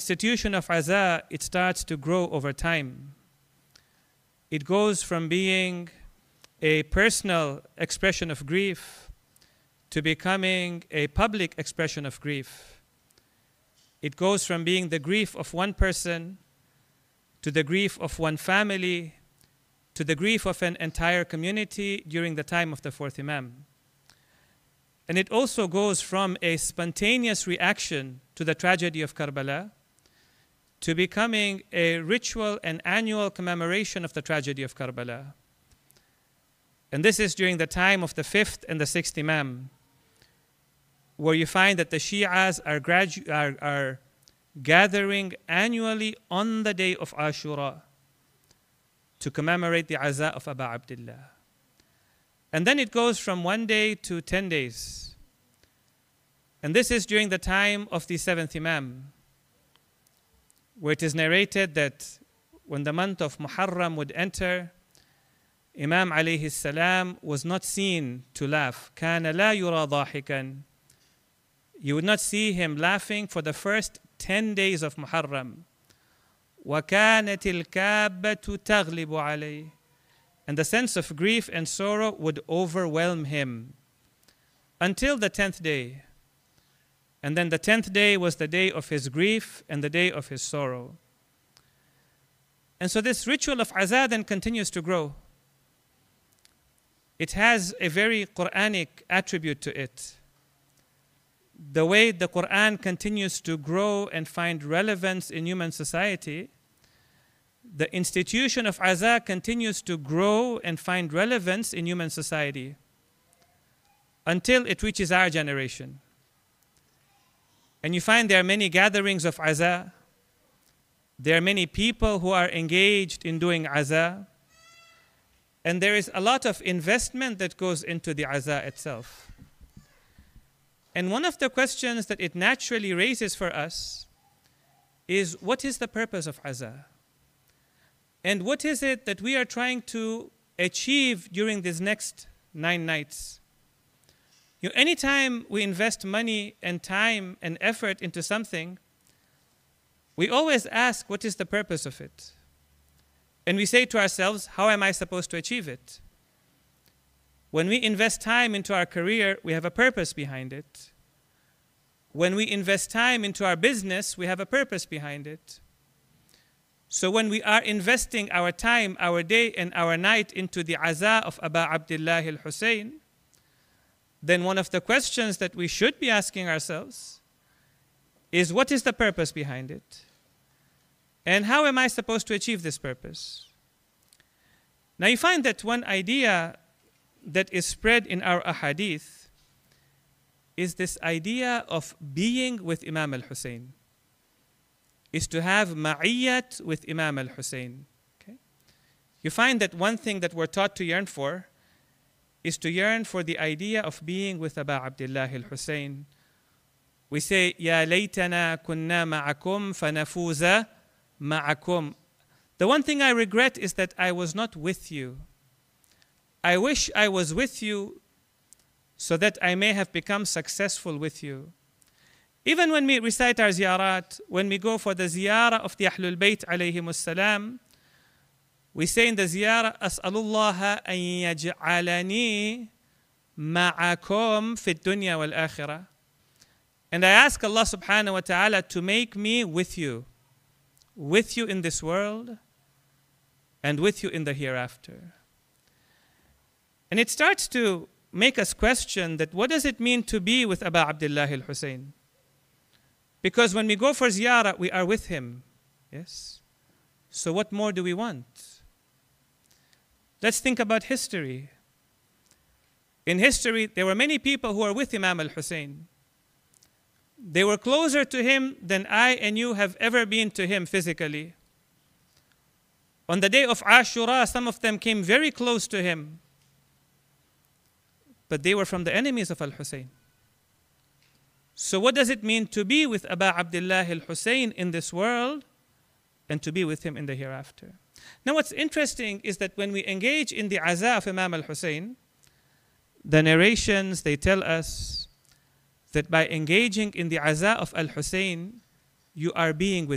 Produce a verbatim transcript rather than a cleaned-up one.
institution of aza, it starts to grow over time. It goes from being a personal expression of grief to becoming a public expression of grief. It goes from being the grief of one person to the grief of one family to the grief of an entire community during the time of the fourth Imam. And it also goes from a spontaneous reaction to the tragedy of Karbala to becoming a ritual and annual commemoration of the tragedy of Karbala. And this is during the time of the fifth and the sixth Imam, where you find that the Shi'as are, gradu are, are gathering annually on the day of Ashura to commemorate the Aza of Aba Abdullah. And then it goes from one day to ten days. And this is during the time of the seventh Imam, where it is narrated that when the month of Muharram would enter, Imam alayhi salam was not seen to laugh. كَانَ لَا يُرَى ضَاحِكًا. You would not see him laughing for the first ten days of Muharram. وَكَانَتِ الْكَابَّةُ تَغْلِبُ عَلَيْهِ. And the sense of grief and sorrow would overwhelm him until the tenth day. And then the tenth day was the day of his grief and the day of his sorrow. And so this ritual of Aza then continues to grow. It has a very Quranic attribute to it. The way the Quran continues to grow and find relevance in human society, the institution of Aza continues to grow and find relevance in human society until it reaches our generation. And you find there are many gatherings of Aza. There are many people who are engaged in doing Aza. And there is a lot of investment that goes into the Aza itself. And one of the questions that it naturally raises for us is, what is the purpose of Aza? And what is it that we are trying to achieve during these next nine nights? You know, anytime we invest money and time and effort into something, we always ask, what is the purpose of it? And we say to ourselves, how am I supposed to achieve it? When we invest time into our career, we have a purpose behind it. When we invest time into our business, we have a purpose behind it. So when we are investing our time, our day, and our night into the Aza of Aba Abdullah al-Hussein, then one of the questions that we should be asking ourselves is, what is the purpose behind it? And how am I supposed to achieve this purpose? Now you find that one idea that is spread in our ahadith is this idea of being with Imam al-Hussein, is to have ma'iyyat with Imam al-Hussein. Okay? You find that one thing that we're taught to yearn for is to yearn for the idea of being with Aba Abdullah al-Hussein. We say, Ya laytana kunna ma'akum fanafuza ma'akum. The one thing I regret is that I was not with you. I wish I was with you so that I may have become successful with you. Even when we recite our ziyarat, when we go for the ziyarah of the Ahlul Bayt alayhimus salam, we say in the ziyarah, As'alullaha an yaj'alani ma'akum fi dunya wal akhirah. And I ask Allah subhanahu wa ta'ala to make me with you, with you in this world and with you in the hereafter. And it starts to make us question that what does it mean to be with Aba Abdullah al-Hussein? Because when we go for ziyarah, we are with him. Yes? So what more do we want? Let's think about history. In history, there were many people who were with Imam al-Hussein. They were closer to him than I and you have ever been to him physically. On the day of Ashura, some of them came very close to him. But they were from the enemies of al-Hussein. So what does it mean to be with Aba Abdullah al-Hussein in this world and to be with him in the hereafter? Now what's interesting is that when we engage in the Aza of Imam al-Hussein, the narrations, they tell us that by engaging in the Aza of al-Hussein, you are being with